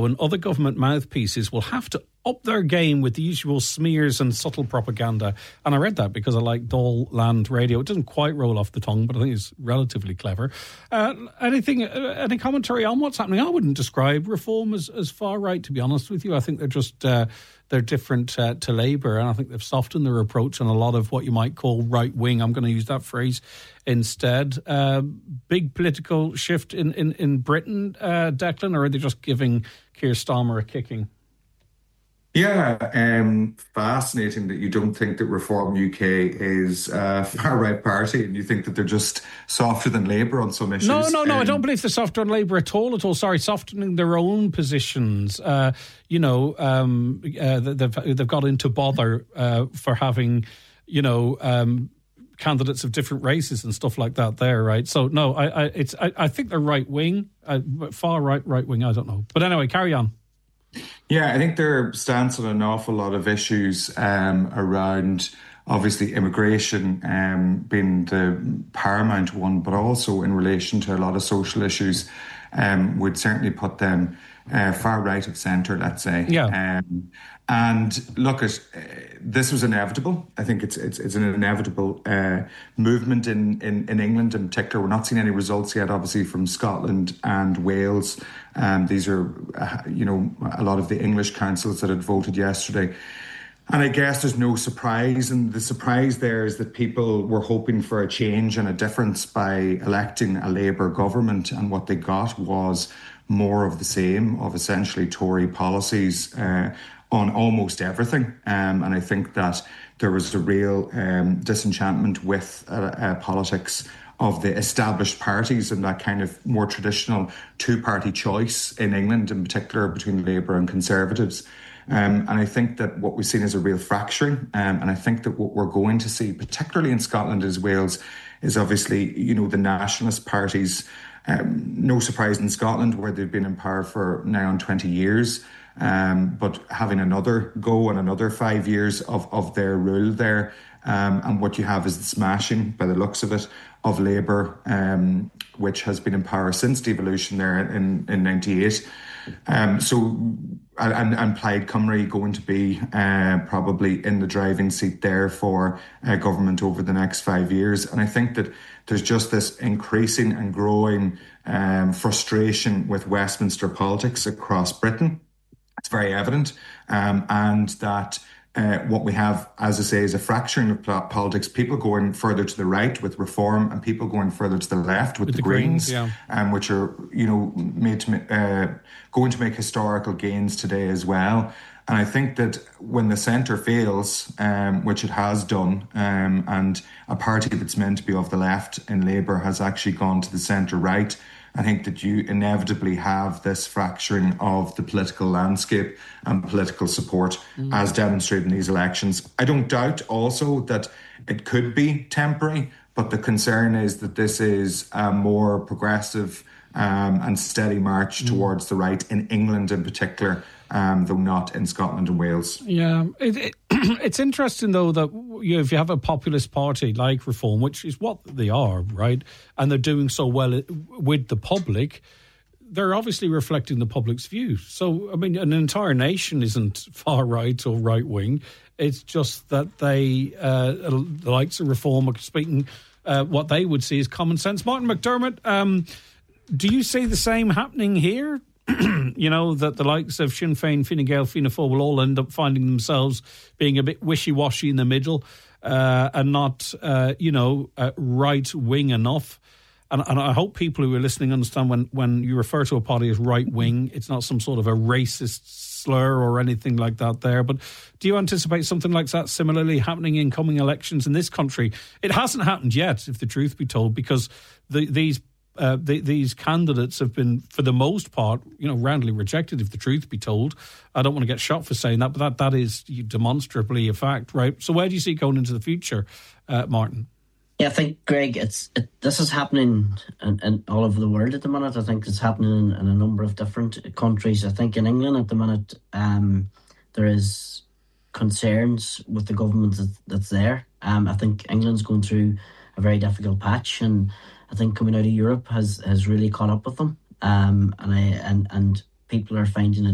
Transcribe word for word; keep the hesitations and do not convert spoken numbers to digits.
and other government mouthpieces will have to up their game with the usual smears and subtle propaganda. And I read that because I like Dáil Land Radio. It doesn't quite roll off the tongue, but I think it's relatively clever. Uh, anything, uh, any commentary on what's happening? I wouldn't describe Reform as, as far right, to be honest with you. I think they're just uh, they're different uh, to Labour, and I think they've softened their approach on a lot of what you might call right wing. I'm going to use that phrase instead. Uh, big political shift in in in Britain, uh, Declan, or are they just giving Keir Starmer a kicking? Yeah, um, fascinating that you don't think that Reform U K is a far-right party and you think that they're just softer than Labour on some issues. No, no, no, um, I don't believe they're softer on Labour at all, at all. Sorry, softening their own positions. Uh, you know, um, uh, they've, they've got into bother uh, for having, you know, um, candidates of different races and stuff like that there, right? So, no, I, I, it's, I, I think they're right-wing, uh, far-right, right-wing, I don't know. But anyway, carry on. Yeah, I think their stance on an awful lot of issues um, around, obviously, immigration um, being the paramount one, but also in relation to a lot of social issues um, would certainly put them uh, far right of centre, let's say. Yeah. Um, and look, at uh, this was inevitable. I think it's it's, it's an inevitable uh, movement in, in, in England in particular. We're not seeing any results yet, obviously, from Scotland and Wales. Um, these are, uh, you know, a lot of the English councils that had voted yesterday. And I guess there's no surprise. And the surprise there is that people were hoping for a change and a difference by electing a Labour government. And what they got was more of the same, of essentially Tory policies uh, on almost everything. Um, and I think that there was a real um, disenchantment with uh, uh, politics of the established parties and that kind of more traditional two-party choice in England, in particular between Labour and Conservatives. Um, and I think that what we've seen is a real fracturing. Um, and I think that what we're going to see, particularly in Scotland as Wales, is obviously, you know, the nationalist parties. Um, no surprise in Scotland, where they've been in power for now on twenty years. Um, but having another go and another five years of, of their rule there. Um, and what you have is the smashing, by the looks of it, of Labour, um, which has been in power since devolution there in, in ninety-eight. Um, so, and, and Plaid Cymru going to be uh, probably in the driving seat there for uh, government over the next five years. And I think that there's just this increasing and growing um, frustration with Westminster politics across Britain. It's very evident. Um, and that Uh, what we have, as I say, is a fracturing of politics. People going further to the right with Reform, and people going further to the left with, with the, the Greens, Greens yeah. um, which are, you know, made to uh, going to make historical gains today as well. And I think that when the centre fails, um, which it has done, um, and a party that's meant to be of the left in Labour has actually gone to the centre right, I think that you inevitably have this fracturing of the political landscape and political support mm. as demonstrated in these elections. I don't doubt also that it could be temporary, but the concern is that this is a more progressive um, and steady march mm. towards the right in England in particular, um, though not in Scotland and Wales. Yeah, it, it, it's interesting though that you know, if you have a populist party like Reform, which is what they are, right, and they're doing so well with the public, they're obviously reflecting the public's views. So, I mean, an entire nation isn't far right or right wing. It's just that they, uh, the likes of Reform, are speaking uh, what they would see as common sense. Martin McDermott, um, do you see the same happening here? You know, that the likes of Sinn Féin, Fine Gael, Fianna Fáil will all end up finding themselves being a bit wishy-washy in the middle uh, and not, uh, you know, uh, right-wing enough. And, and I hope people who are listening understand when, when you refer to a party as right-wing, it's not some sort of a racist slur or anything like that there. But do you anticipate something like that similarly happening in coming elections in this country? It hasn't happened yet, if the truth be told, because the, these Uh, the, these candidates have been, for the most part, you know, roundly rejected, if the truth be told. I don't want to get shot for saying that, but that, that is demonstrably a fact, right? So where do you see it going into the future, uh, Martin? Yeah, I think, Greg, it's it, this is happening in, in all over the world at the minute. I think it's happening in, in a number of different countries. I think in England at the minute, um, there is concerns with the government that, that's there. Um, I think England's going through a very difficult patch, and I think coming out of Europe has, has really caught up with them, um, and I and and people are finding it